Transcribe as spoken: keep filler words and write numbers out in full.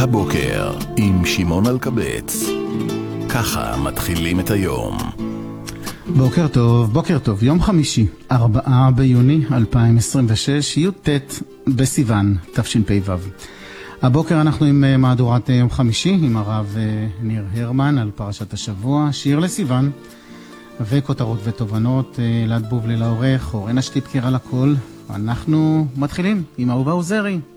הבוקר עם שמעון אלקבץ. ככה מתחילים את היום. בוקר טוב, בוקר טוב, יום חמישי, ארבעה ביוני אלפיים עשרים ושש, י"ט בסיוון, תשפ"ו. הבוקר אנחנו עם מהדורת יום חמישי, עם הרב ניר הרמן על פרשת השבוע, שיר לסיוון, וכותרות ותובנות, אלעד בובלי לעורך, אורן השטיפקר על הכל. אנחנו מתחילים עם אהובה עוזרי.